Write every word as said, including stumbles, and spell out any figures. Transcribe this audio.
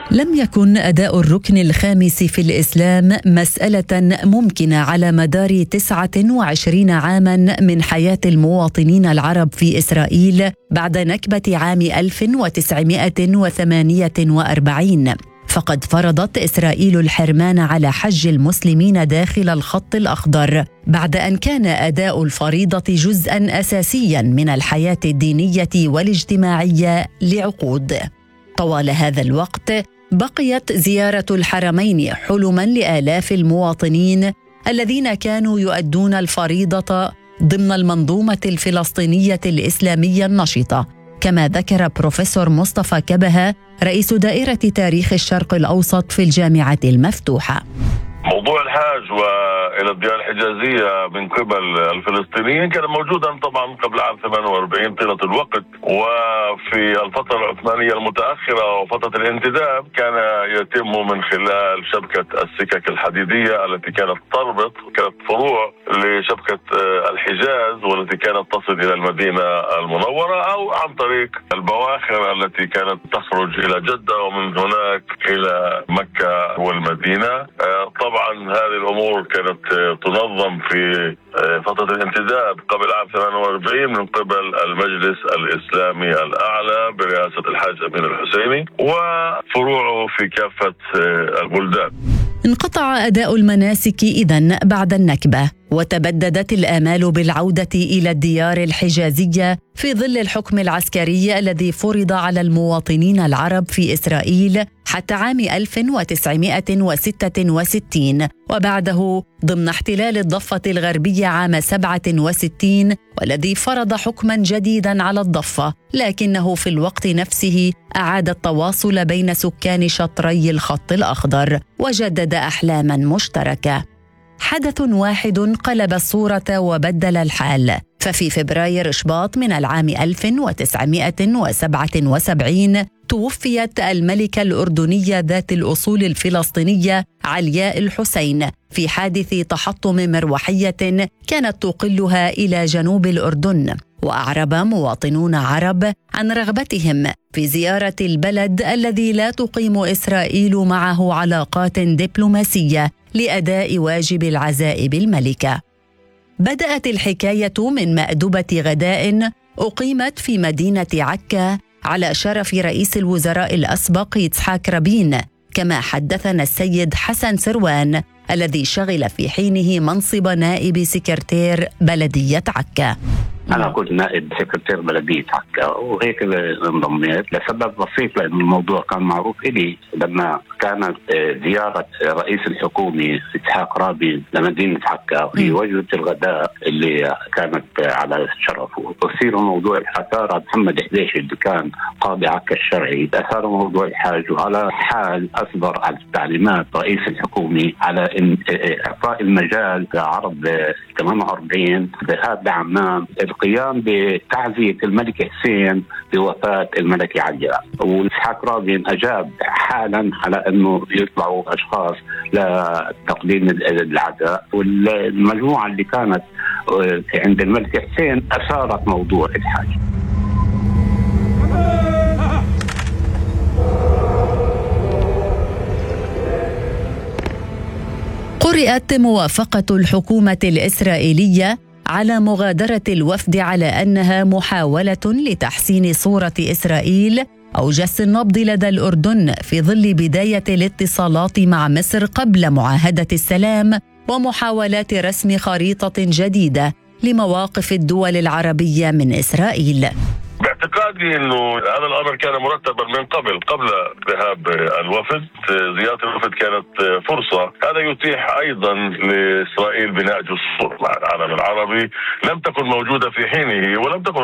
لم يكن أداء الركن الخامس في الإسلام مسألة ممكنة على مدار تسعة وعشرين عاماً من حياة المواطنين العرب في إسرائيل بعد نكبة عام ألف وتسعمائة وثمانية وأربعين، فقد فرضت إسرائيل الحرمان على حج المسلمين داخل الخط الأخضر بعد أن كان أداء الفريضة جزءاً أساسياً من الحياة الدينية والاجتماعية لعقود. طوال هذا الوقت بقيت زيارة الحرمين حلماً لآلاف المواطنين الذين كانوا يؤدون الفريضة ضمن المنظومة الفلسطينية الإسلامية النشطة، كما ذكر بروفيسور مصطفى كبهة رئيس دائرة تاريخ الشرق الأوسط في الجامعة المفتوحة. موضوع الحاج والى الديار الحجازيه من قبل الفلسطينيين كان موجودا طبعا قبل عام ثمانية وأربعين طيله الوقت، وفي الفتره العثمانيه المتاخره وفتره الانتداب كان يتم من خلال شبكه السكك الحديديه التي كانت تربط، كانت فروع لشبكه الحجاز والتي كانت تصل الى المدينه المنوره، او عن طريق البواخر التي كانت تخرج الى جده ومن هناك الى مكه والمدينه. طبعا طبعا هذه الامور كانت تنظم في فتره الانتداب قبل عام ثمانية وأربعين من قبل المجلس الاسلامي الاعلى برئاسه الحاج امين الحسيني وفروعه في كافه البلدان. انقطع أداء المناسك إذن بعد النكبة، وتبددت الآمال بالعودة إلى الديار الحجازية في ظل الحكم العسكري الذي فرض على المواطنين العرب في إسرائيل حتى عام ألف وتسعمائة وستة وستين، وبعده ضمن احتلال الضفة الغربية عام سبعة وستين، والذي فرض حكما جديدا على الضفة، لكنه في الوقت نفسه أعاد التواصل بين سكان شطري الخط الأخضر وجدد أحلاما مشتركة. حدث واحد قلب الصورة وبدل الحال، ففي فبراير شباط من العام ألف وتسعمائة وسبعة وسبعين توفيت الملكة الأردنية ذات الأصول الفلسطينية علياء الحسين في حادث تحطم مروحية كانت تقلها إلى جنوب الأردن، وأعرب مواطنون عرب عن رغبتهم في زيارة البلد الذي لا تقيم إسرائيل معه علاقات دبلوماسية لأداء واجب العزاء بالملكة. بدأت الحكاية من مأدبة غداء أقيمت في مدينة عكا على شرف رئيس الوزراء الأسبق يتحاك رابين، كما حدثنا السيد حسن سروان الذي شغل في حينه منصب نائب سكرتير بلدية عكا. أنا كنت نائب سكرتير بلدية عكا، وهيك انضميت لسبب بسيط، لأن الموضوع كان معروف إلي لما كانت زيارة رئيس الحكومة إسحاق رابين لمدينة عكا في وجبة الغداء اللي كانت على شرفه، وصير موضوع الأثار محمد حديش اللي كان قاضي عكا الشرعي أثار موضوع الحاج، وعلى حال أصدر على تعليمات رئيس الحكومة على إن إعطاء المجال لعرب ثمانية وأربعين ذهاب لعمان القيام بتعزية الملك حسين بوفاة الملكة علياء، وإسحاق رابين أجاب حالا على أنه يطلعوا أشخاص لتقديم العزاء، والمجموعة اللي كانت عند الملك حسين أثارت موضوع الحاج. قرأت موافقة الحكومة الإسرائيلية على مغادرة الوفد على أنها محاولة لتحسين صورة إسرائيل أو جس النبض لدى الأردن في ظل بداية الاتصالات مع مصر قبل معاهدة السلام ومحاولات رسم خريطة جديدة لمواقف الدول العربية من إسرائيل. باعتقادي انه هذا الامر كان مرتبا من قبل قبل ذهاب الوفد. زياره الوفد كانت فرصه، هذا يتيح ايضا لاسرائيل بناء جسور مع العالم العربي لم تكن موجوده في حينه ولم تكن